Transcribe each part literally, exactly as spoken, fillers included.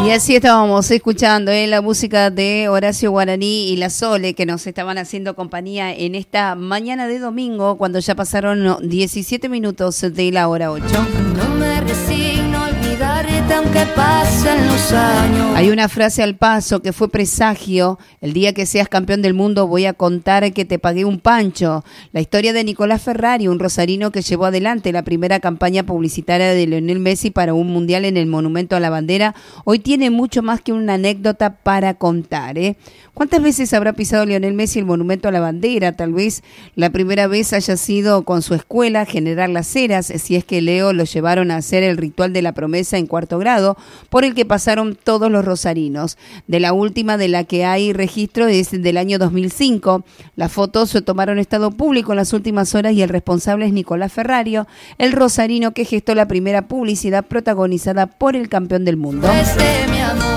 Y así estábamos escuchando eh, la música de Horacio Guaraní y La Sole, que nos estaban haciendo compañía en esta mañana de domingo, cuando ya pasaron diecisiete minutos de la hora ocho. No me resigno a olvidarte aunque pasen los años. Hay una frase al paso que fue presagio: el día que seas campeón del mundo voy a contar que te pagué un pancho. La historia de Nicolás Ferrari, un rosarino que llevó adelante la primera campaña publicitaria de Lionel Messi para un mundial en el Monumento a la Bandera, hoy tiene mucho más que una anécdota para contar, ¿eh? ¿Cuántas veces habrá pisado Lionel Messi el Monumento a la Bandera? Tal vez la primera vez haya sido con su escuela, General Las Heras, si es que Leo lo llevaron a hacer el ritual de la promesa en cuarto grado, por el que pasaron todos los rosarinos. De la última de la que hay registro es del año dos mil cinco. Las fotos se tomaron en estado público en las últimas horas y el responsable es Nicolás Ferrari, el rosarino que gestó la primera publicidad protagonizada por el campeón del mundo. Desde mi amor.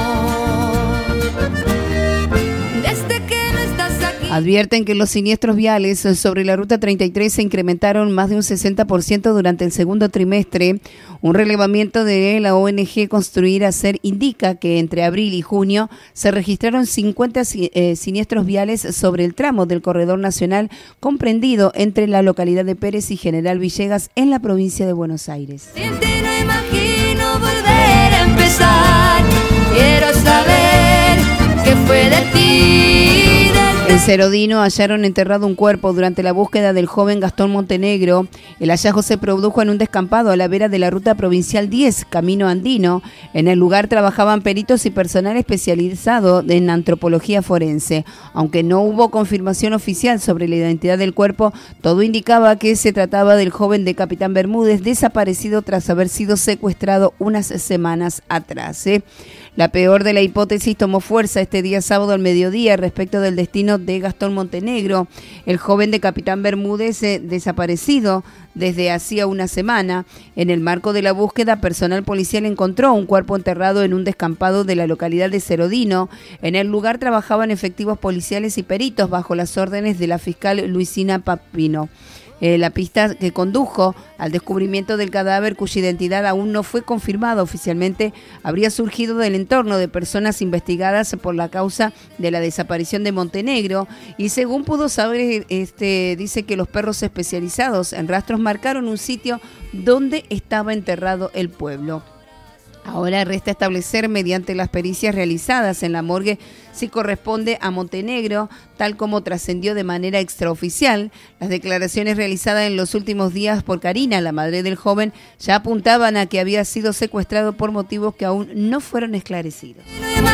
Desde que no estás aquí. Advierten que los siniestros viales sobre la ruta treinta y tres se incrementaron más de un sesenta por ciento durante el segundo trimestre. Un relevamiento de la O N G Construir Hacer indica que entre abril y junio se registraron cincuenta eh, siniestros viales sobre el tramo del corredor nacional comprendido entre la localidad de Pérez y General Villegas en la provincia de Buenos Aires. Sin ti no imagino volver a empezar. Quiero saber qué fue de ti. En Cerodino hallaron enterrado un cuerpo durante la búsqueda del joven Gastón Montenegro. El hallazgo se produjo en un descampado a la vera de la ruta provincial diez, Camino Andino. En el lugar trabajaban peritos y personal especializado en antropología forense. Aunque no hubo confirmación oficial sobre la identidad del cuerpo, todo indicaba que se trataba del joven de Capitán Bermúdez, desaparecido tras haber sido secuestrado unas semanas atrás. ¿eh? La peor de la hipótesis tomó fuerza este día sábado al mediodía respecto del destino de Gastón Montenegro, el joven de Capitán Bermúdez eh, desaparecido desde hacía una semana. En el marco de la búsqueda, personal policial encontró un cuerpo enterrado en un descampado de la localidad de Cerodino. En el lugar trabajaban efectivos policiales y peritos bajo las órdenes de la fiscal Luisina Papino. Eh, la pista que condujo al descubrimiento del cadáver, cuya identidad aún no fue confirmada oficialmente, habría surgido del entorno de personas investigadas por la causa de la desaparición de Montenegro, y según pudo saber, este, dice que los perros especializados en rastros marcaron un sitio donde estaba enterrado el pueblo. Ahora resta establecer mediante las pericias realizadas en la morgue si corresponde a Montenegro, tal como trascendió de manera extraoficial. Las declaraciones realizadas en los últimos días por Karina, la madre del joven, ya apuntaban a que había sido secuestrado por motivos que aún no fueron esclarecidos.